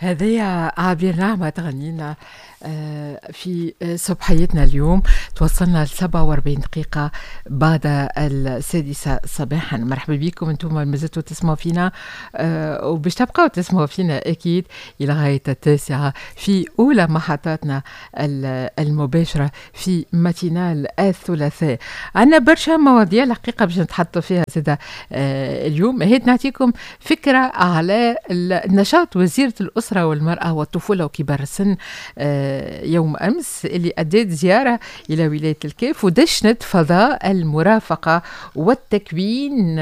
هذيا عبير نعمة تغنينا في صبحيتنا اليوم. توصلنا ل 47 دقيقة بعد السادسة صباحا. مرحبا بكم، انتم مازلتوا تسمعوا فينا وباش تبقوا تسمعوا فينا أكيد إلى غاية التاسعة في أولى محطاتنا المباشرة في ماتينال الثلاثاء. عندنا برشا مواضيع الحقيقة باش نتحطوا فيها زادة اليوم. هيت نعطيكم فكرة على نشاط وزيرة الأسرة والمرأة والطفولة وكبار السن يوم أمس اللي أدت زيارة إلى ولاية الكاف ودشنت فضاء المرافقة والتكوين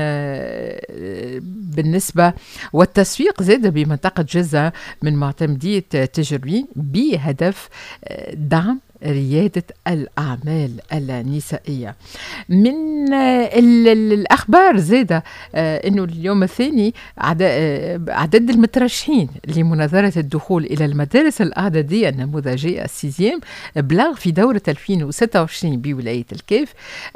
بالنسبة والتسويق زاد بمنطقة جزة من معتمدية تجربين بهدف دعم ريادة الأعمال النسائية. من الأخبار زادة أنه اليوم الثاني عدد المترشحين لمناظرة الدخول إلى المدارس الإعدادية النموذجية السيزيام بلغ في دورة 2026 بولاية الكاف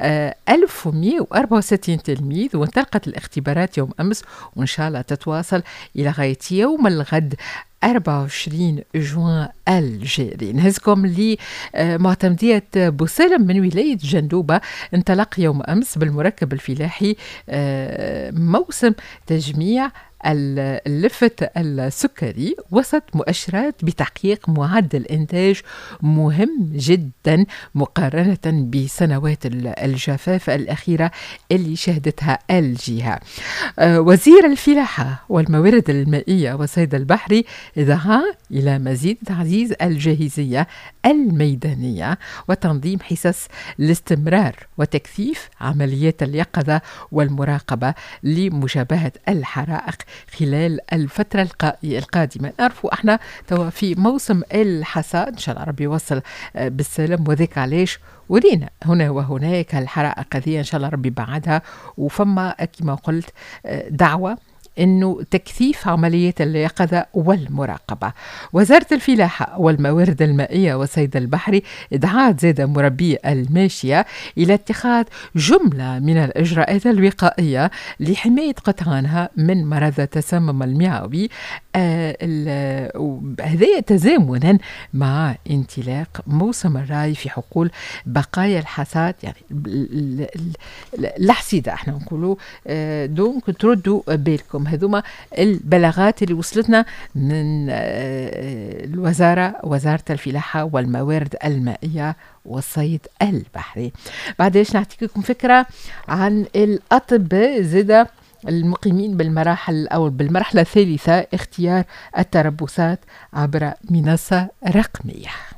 1164 تلميذ، وانطلقت الاختبارات يوم أمس وإن شاء الله تتواصل إلى غاية يوم الغد 24 جوان الجاري. نهزكم لمعتمدية بوسالم من ولاية جندوبة. انطلق يوم أمس بالمركب الفلاحي موسم تجميع اللفت السكري وسط مؤشرات بتحقيق معدل إنتاج مهم جدا مقارنة بسنوات الجفاف الأخيرة اللي شهدتها الجهة. وزير الفلاحة والموارد المائية والصيد البحري دعا إلى مزيد تعزيز الجاهزية الميدانية وتنظيم حصص الاستمرار وتكثيف عمليات اليقظة والمراقبة لمجابهة الحرائق خلال الفترة القادمة. نعرفوا احنا توا في موسم الحصاد، ان شاء الله ربي يوصل بالسلام، وذيك علاش ولينا هنا وهناك الحرائق هذه ان شاء الله ربي بعدها. وفما كما قلت دعوة انه تكثيف عمليات اليقظة والمراقبة. وزارة الفلاحة والموارد المائية والصيد البحري دعت زاد مربي الماشية إلى اتخاذ جملة من الإجراءات الوقائية لحماية قطعانها من مرض التسمم المعوي، هذا تزامنا مع انطلاق موسم الري في حقول بقايا الحصاد، يعني الحصيدة احنا نقولوا. دونك تردوا بالكم هذوما البلاغات اللي وصلتنا من وزارة الفلاحة والموارد المائية والصيد البحري. بعدش نعطيكم فكرة عن الأطباء زادة المقيمين بالمراحل أو بالمرحلة الثالثة اختيار التربصات عبر منصة رقمية.